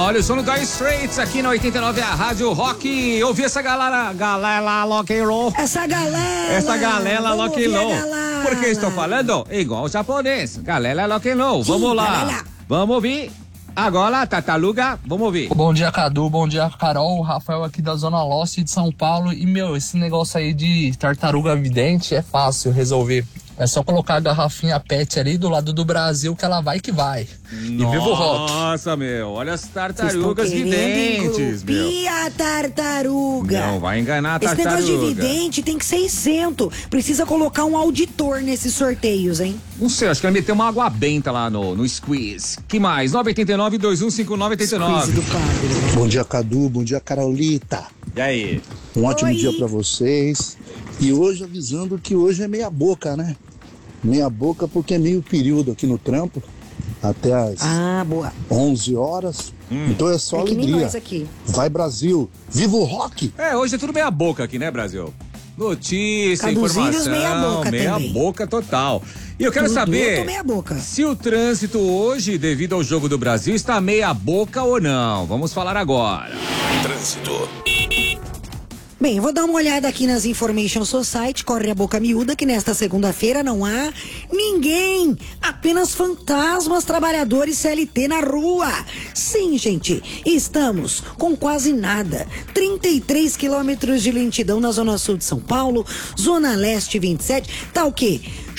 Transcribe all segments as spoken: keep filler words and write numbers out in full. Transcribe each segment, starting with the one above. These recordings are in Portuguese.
Olha o som do Dire Straits aqui na oitenta e nove, a Rádio Rock. Ouvi essa galera, galera rock and roll. Essa galera. Essa galera rock and roll. Por que estou falando? Igual o japonês. Galera rock and roll. Vamos Sim, lá. galera. Vamos ouvir. Agora, Tartaruga, vamos ouvir. Bom dia, Cadu. Bom dia, Carol. Rafael aqui da Zona Leste de São Paulo. E, meu, esse negócio aí de tartaruga vidente é fácil resolver. É só colocar a garrafinha pet ali do lado do Brasil que ela vai que vai. Nossa, e viva o rock. Nossa, meu, olha as tartarugas videntes, meu. E a tartaruga. Não vai enganar a Esse tartaruga. negócio de vidente tem que ser isento. Precisa colocar um auditor nesses sorteios, hein? Não sei, acho que ele meteu uma água benta lá no, no squeeze. Que mais? nove oito nove, dois um cinco nove oito nove. Squeeze do padre. Bom dia, Cadu. Bom dia, Carolita. E aí? Um ótimo Oi. dia pra vocês. E hoje avisando que hoje é meia boca, né? Meia boca porque é meio período aqui no trampo. Até às Ah, boa. onze horas. Hum. Então é só É que nem alegria. nós aqui. Vai, Brasil. Viva o rock! É, hoje é tudo meia boca aqui, né, Brasil? Notícia, Caduzílios, informação, meia boca meia também. boca total. E eu quero Tudo, saber eu tô meia boca. se o trânsito hoje, devido ao jogo do Brasil, está meia boca ou não. Vamos falar agora. Trânsito. Bem, eu vou dar uma olhada aqui nas Information Society, corre a boca miúda, que nesta segunda-feira não há ninguém, apenas fantasmas trabalhadores C L T na rua. Sim, gente, estamos com quase nada. trinta e três quilômetros de lentidão na Zona Sul de São Paulo, Zona Leste vinte e sete, tá o quê?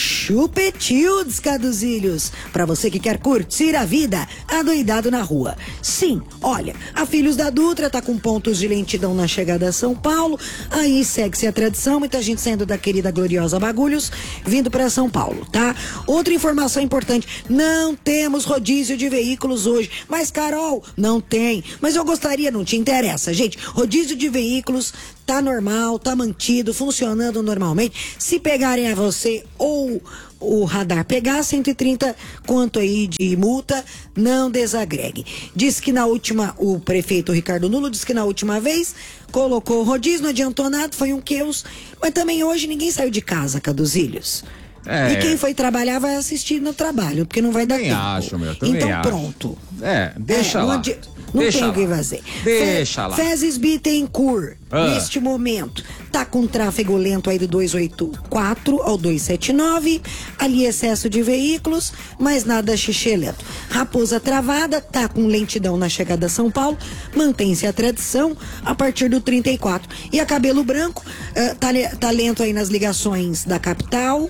Chupetildes, Caduzilhos, pra você que quer curtir a vida, adoidado na rua. Sim, olha, a Filhos da Dutra tá com pontos de lentidão na chegada a São Paulo, aí segue-se a tradição, muita gente saindo da querida gloriosa Bagulhos, vindo pra São Paulo, tá? Outra informação importante, não temos rodízio de veículos hoje, mas Carol, não tem, mas eu gostaria, não te interessa, gente, rodízio de veículos tá normal, tá mantido, funcionando normalmente. Se pegarem a você ou o radar pegar cento e trinta quanto aí de multa, não desagregue. Diz que na última, o prefeito Ricardo Nulo disse que na última vez colocou o rodízio, não adiantou nada, foi um queus, mas também hoje ninguém saiu de casa, Caduzilhos. É. E quem foi trabalhar vai assistir no trabalho, porque não vai dar Também tempo. acho, meu, também então acho. pronto. É, deixa É, não lá. adi- Não Deixa tem o lá. que fazer. Deixa Fe- lá. Fezes Bittencourt, Ah. neste momento, tá com tráfego lento aí do duzentos e oitenta e quatro ao duzentos e setenta e nove, ali excesso de veículos, mas nada xixi lento. Raposa Travada tá com lentidão na chegada a São Paulo, mantém-se a tradição a partir do trinta e quatro. E a Cabelo Branco eh, tá, le- tá lento aí nas ligações da capital,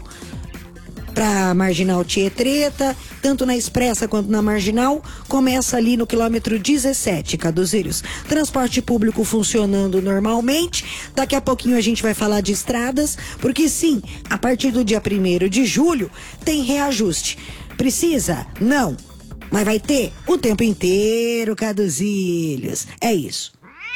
para Marginal Tietreta, tanto na Expressa quanto na Marginal, começa ali no quilômetro dezessete, Caduzeiros. Transporte público funcionando normalmente. Daqui a pouquinho a gente vai falar de estradas, porque sim, a partir do dia primeiro de julho tem reajuste. Precisa? Não. Mas vai ter o tempo inteiro, Caduzilhos. É isso.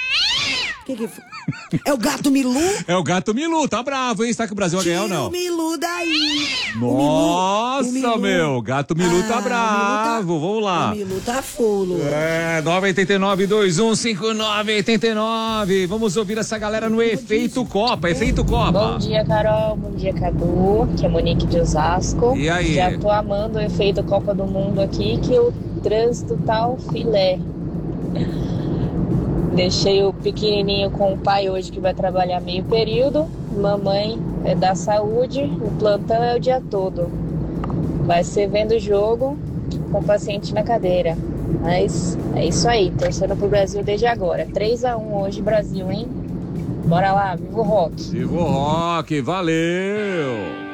O que que foi? É o gato Milu? É o gato Milu, tá bravo, hein? Será que o Brasil vai ganhar ou Tira não? o Milu daí. Nossa, O Milu- o Milu- meu, o gato Milu Ah, tá o bravo, Milu tá- vamos lá. O Milu tá fulo. É, nove oito nove, dois um cinco nove oito nove. Vamos ouvir essa galera no Efeito Copa, Efeito Copa. Bom dia, Carol. Bom dia, Cadu. Que é Monique de Osasco. E aí? Já tô amando o efeito Copa do Mundo aqui, que o trânsito tá um filé. Deixei o pequenininho com o pai hoje, que vai trabalhar meio período. Mamãe é da saúde, o plantão é o dia todo. Vai ser vendo o jogo com o paciente na cadeira. Mas é isso aí, torcendo pro Brasil desde agora. três a um hoje, Brasil, hein? Bora lá, viva o rock. Viva o rock, valeu!